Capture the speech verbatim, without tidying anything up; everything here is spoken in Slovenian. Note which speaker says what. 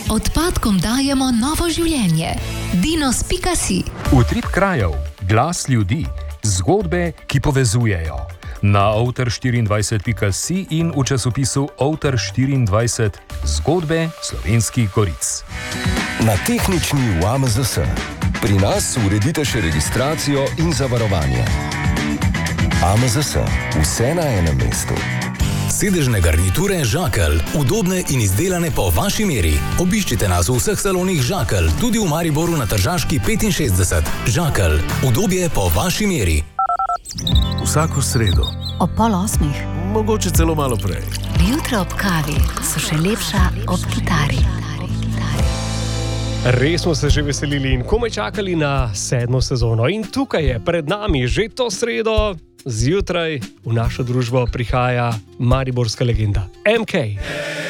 Speaker 1: Odpadkom dajemo novo življenje. Dinos pika si.
Speaker 2: Utrip krajev, glas ljudi, zgodbe, ki povezujejo. Na outer štiriindvajset pika si in v časopisu outer štiriindvajset zgodbe slovenskih goric.
Speaker 3: Na tehnični U A M Z S. Pri nas uredite še registracijo in zavarovanje. A M Z S. Vse na enem mestu.
Speaker 4: Sedežne garniture Žakelj, udobne in izdelane po vaši meri. Obiščite nas v vseh salonih Žakelj, tudi v Mariboru na Tržaški petinšestdeset. Žakelj, udobje po vaši meri.
Speaker 5: Vsako sredo.
Speaker 6: Ob pol osmih.
Speaker 5: Mogoče celo malo prej.
Speaker 6: Jutra ob kavi so še lepša ob kitari.
Speaker 7: Res smo se že veselili in komaj čakali na sedmo sezono. In tukaj je pred nami že to sredo zjutraj v našo družbo prihaja mariborska legenda M K.